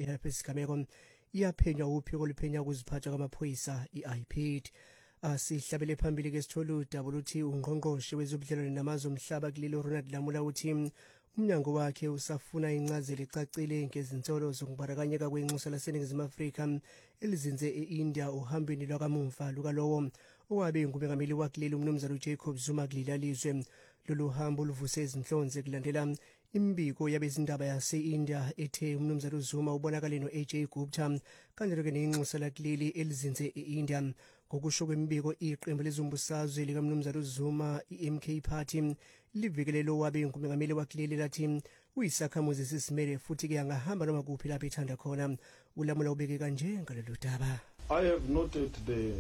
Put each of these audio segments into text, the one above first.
lapho isigameko iyaphenywa uphiko oluphenya ukuziphatha kwamaphoyisa iIPID. Sihlabele phambili ke sithola udaba oluthi ungqongqoshe wezobudlelwano namazwe omhlaba kulelo Ronald Lamula uthi umnyango wakhe usafuna incazelo ecacile ngezinsolo zokubarakanyeka kwenxusa laseNingizimu Afrika elizinze eIndia uhambeni lwakamuva lukalowo owabe ngumengameli wakuleli umnumzana uJacob Zuma kulelizwe. Lolu hambo luvuse izinhlonze kulandela imbiko yabezindaba yase-India ethe umnumzana uZuma ubonakale no-AJ Gupta kanjalo-ke nenxusa lakuleli elizinze e-India. Ngokusho kwembiko iqembu lezombusazwe likamnumzana uZuma i-MK Party livikelele owabe ngumengameli wakuleli lathi uyisakhamuzi esisimele futhi-ke angahamba noma kuphi lapho ethanda khona. uLamula ubeke kanje ngalolu daba. I have noted the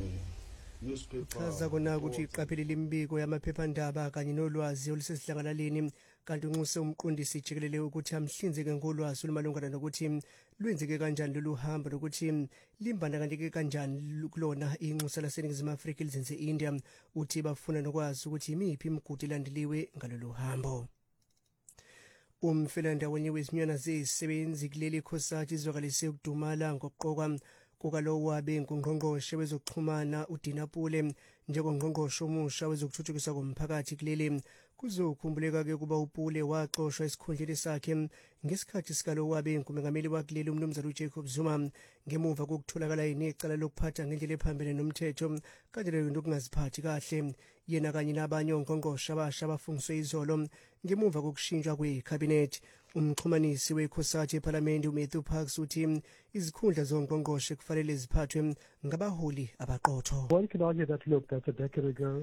chaza kona ukuthi iqaphelile imbiko yamaphephandaba kanye nolwazi olusesihlakalaleni kanti unxuse umqondisi jikelele ukuthi amhlinzeke ngolwazi olumalungana nokuthi lwenzeke kanjani lolu hambo nokuthi limbandakanyeke kanjani kulona inxusa laseNingizimu Afrika elizenze India. Uthi bafuna nokwazi ukuthi imiphi imigudu elandeliwe ngalolu hambo. Umfelandawonye wezinyana zezisebenzi kuleli khosati izwakalise ukudumala ngokuqokwa kukalo wabe ngungqongqoshe wezokuxhumana uDinapule njengongqongqoshe omusha wezokuthuthukiswa komphakathi kuleli. Kuzokhumbuleka ke kuba uPule waxoshwa esikhundleni sakhe ngesikhathi sikalo wabe ngumengameli wakuleli umnumzana uJacob Zuma ngemuva kokutholakala inecala lokuphatha ngendlela ephambene nomthetho kanye nokungaziphathi kahle. Yena kanye nabanye ongqongqoshe abasha abafungiswe izolo ngemuva kokushintshwa kwecabinet. Umxhumanisi wekhosati eParliament uMatthew Parks uthi izikhundla zongqongqoshe kufanele ziphathwe ngabaholi abaqotho. One can argue that look, that's a decade ago.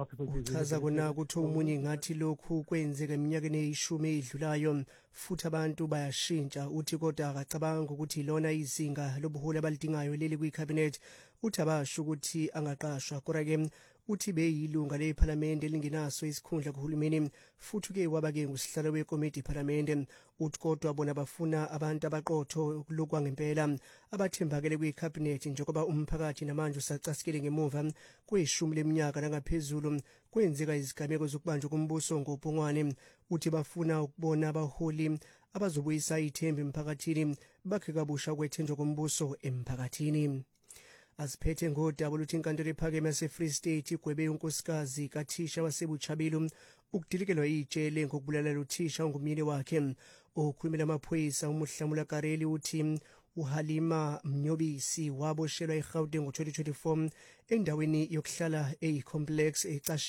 Chaza kona ukuthi umunye ngathi lokhu kwenzeka eminyakeni eyishumi edlulayo futhi abantu bayashintsha. Uthi kodwa akacabanga ukuthi lona izinga lobuholi abalidingayo leli kwicabinet. Uthi abasho ukuthi angaqashwa kodwa-ke uthi beyilunga leParliament elingenaso isikhundla kuhulumeni futhi-ke waba-ke ngusihlalo wekomiti eParliament. Uthi kodwa bona bafuna abantu abaqotho lokwangempela abathembakele kwicabinet njengoba umphakathi namanje usacasikele ngemuva kweshumi leminyaka nangaphezulu kwenzeka izigameko zokubanjwa kombuso ngobhungwane. Uthi bafuna ukubona abaholi abazobuyisa ithemba emphakathini bakhe kabusha ukwethenjwa kombuso emphakathini. Asiphethe ngodaba oluthi inkantolo ephakeme yase-Free State igwebe unkosikazi kathisha waseBuchabelo ukudilikelwa ijele ngokubulala uthisha ongumyeni wakhe. Okhulumela amaphoyisa uMhlamula Kareli uthi uHalima Mnyobisi waboshelwa eGauteng ngo-2024 endaweni yokuhlala eyicomplex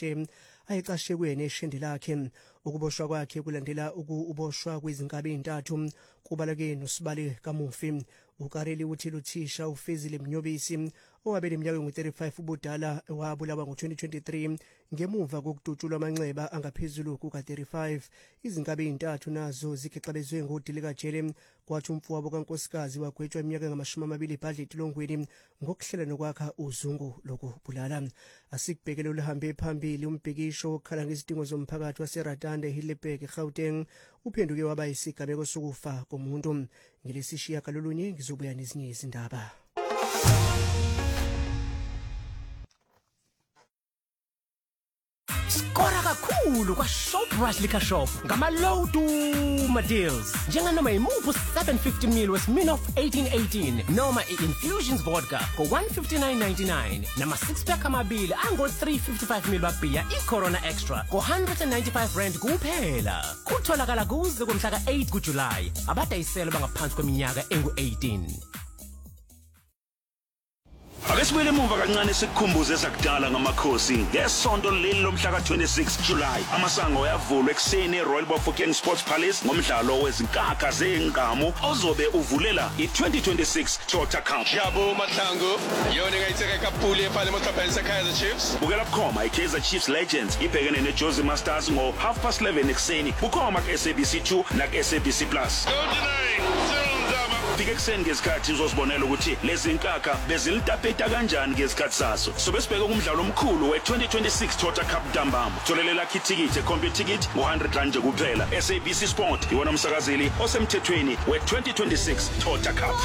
ayicashe kuyena eshende lakhe. Ukuboshwa kwakhe kulandela ukuboshwa kwezinkabi ezintathu kubalake nosibale kamufi. uKareli uthi luthisha uFezile Mnyobisi owabe leminyaka engu-35 ubudala wabulawa ngo-2023 ngemuva kokudutshulwa amanxeba angaphezulu kuka-35. Izinkabi ezintathu nazo zikexabezwe ngodilekajele kwathi umfowabo kankosikazi wagwetshwa iminyaka engamashumi ibhadle entolongweni ngokuhlela nokwakha uzungu lokubulala. Asikubhekele oluhambe phambili umbhekisho wokukhala ngezidingo zomphakathi waseRatanda eHillerberg eGauteng uphenduke waba isigameko sokufa komuntu. Ngelesishiya kalolunye ngizobuya nezinye izindaba. Skora kakhulu kwaShoprite Liquor Shop ngama-low to deals. Njenganoma imuphu 750 ml weSmirnoff 1818 noma i-Infusions Vodka ngo-159.99 nama-6-pack amabili ango-355 ml babhiya iCorona Extra ngo-195 rand kuphela. Kutholakala kuze kumhla ka-8 kuJulayi. Abadayiselo bangaphansi kweminyaka engu-18. Akesibuyele emuva kancane sikukhumbuze ezakudala ngamakhosi ngesonto leli lomhla ka-26 July. Amasango ayavulwa ekuseni eRoyal Bafokeng Sports Palace ngomdlalo wezinkakha zengqamu ozobe uvulela i-2026 Toyota Cup. Jabu Mahlangu yona ngayitheka kaPuli ePhale Kaizer Chiefs. Bukela bukhoma iKaizer Chiefs Legends ibhekene neJose Masters ngo-11:30 ekuseni. Bukhoma ku-SABC2 naku-SABC Plus. Fike ekuseni ngesikhathi uzosibonela ukuthi lezi nkakha bezilitapeta kanjani ngesikhathi saso. Sobe sibheke umdlalo omkhulu we-2026 Toyota Cup ntambama. Tholelela ithikithi eCompuTicket ngo-100 nje kuphela. SABC Sport iwona umsakazeli osemthethweni we-2026 Toyota Cup.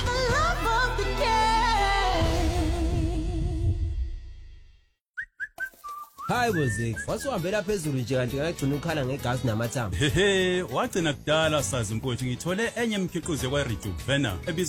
Hayi bozik, wasuhambela phezulu nje kanti ngagcina ukhala ngegazi namathambo. Wagcina kudala sazi mfowethu ngithole enye imikhiqizo kwa Rejuvener